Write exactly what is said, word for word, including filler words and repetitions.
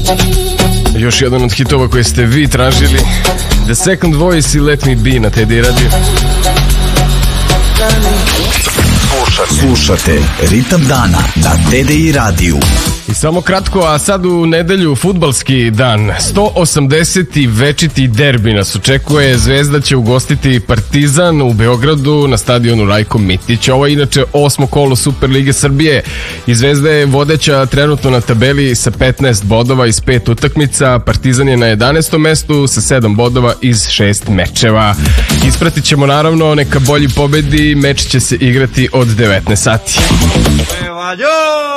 Još jedan od hitova koje ste vi tražili, The Second Voice i Let Me Be na Teddy Radio. Slušate Ritam dana na Teddy Radio. I samo kratko, a sad u nedelju fudbalski dan, sto osamdeseti večiti derbi nas očekuje. Zvezda će ugostiti Partizan u Beogradu na stadionu Rajko Mitić. Ovo je inače osmo kolo Super Lige Srbije i Zvezda je vodeća trenutno na tabeli sa petnaest bodova iz pet utakmica. Partizan je na jedanaestom mestu sa sedam bodova iz šest mečeva. Ispratit ćemo naravno, neka bolji pobedi, meč će se igrati od devetnaest sati.